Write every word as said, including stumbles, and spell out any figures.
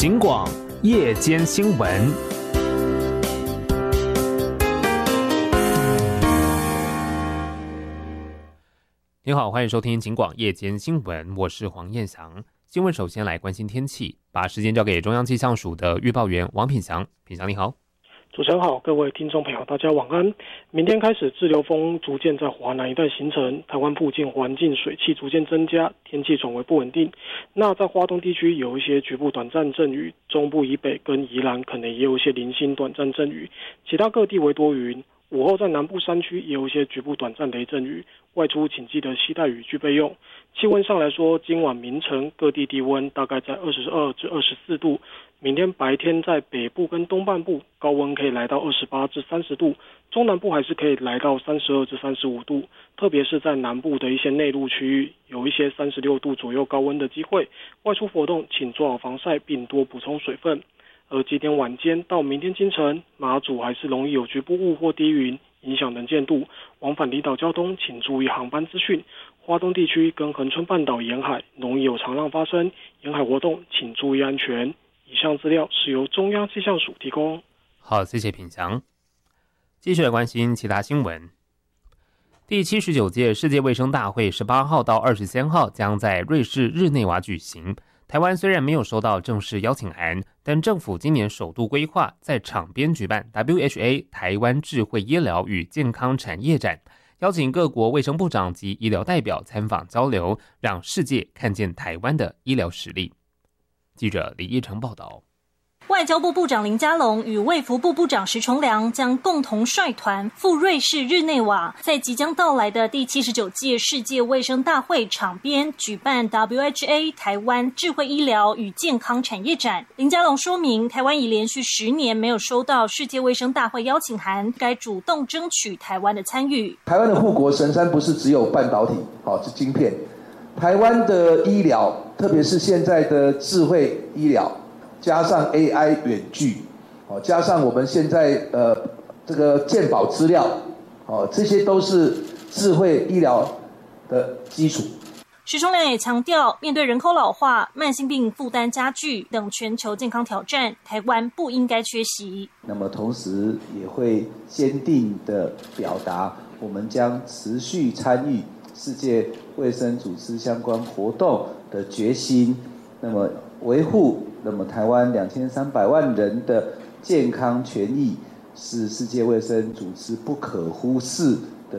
警广夜间新闻。你好，欢迎收听警广夜间新闻，我是黄彦翔。新闻首先来关心天气，把时间交给中央气象署的预报员王品祥。品祥你好。 主持人好，各位听众朋友大家晚安。明天开始滞留锋逐渐在华南一带形成，台湾附近环境水汽逐渐增加，天气转为不稳定。那在花东地区有一些局部短暂阵雨，中部以北跟宜兰可能也有一些零星短暂阵雨，其他各地为多云。午后在南部山区也有一些局部短暂雷阵雨，外出请记得携带雨具备用。气温上来说，今晚明晨各地低温大概在二十二至二十四度，明天白天在北部跟东半部高温可以来到二十八至三十度，中南部还是可以来到三十二至三十五度，特别是在南部的一些内陆区域，有一些三十六度左右高温的机会。外出活动请做好防晒，并多补充水分。而今天晚间到明天清晨，马祖还是容易有局部雾或低云，影响能见度。往返离岛交通请注意航班资讯。花东地区跟恒春半岛沿海容易有长浪发生，沿海活动请注意安全。以上资料是由中央气象署提供。 好，谢谢品祥。继续来关心其他新闻。第七十九届世界卫生大会十八号到二十三号将在瑞士日内瓦举行。台湾虽然没有收到正式邀请函，但政府今年首度规划在场边举办 W H A 台湾智慧医疗与健康产业展，邀请各国卫生部长及医疗代表参访交流，让世界看见台湾的医疗实力。记者李义成报道。 外交部部长林佳龙与卫福部部长石崇良将共同率团赴瑞士日内瓦，在即将到来的第七十九届世界卫生大会场边举办 W H A 台湾智慧医疗与健康产业展。林佳龙说明，台湾已连续十年没有收到世界卫生大会邀请函，该主动争取台湾的参与。 台湾的护国神山不是只有半导体，好，是晶片。台湾的医疗，特别是现在的智慧医疗，加上 A I 远距，哦，加上我们现在呃这个健保资料，哦，这些都是智慧医疗的基础。 石崇良也强调，面对人口老化、慢性病负担加剧等全球健康挑战，台湾不应该缺席。 那么同时也会坚定地表达，我们将持续参与世界卫生组织相关活动的决心，那么维护那么台湾两千三百万人的健康权益，是世界卫生组织不可忽视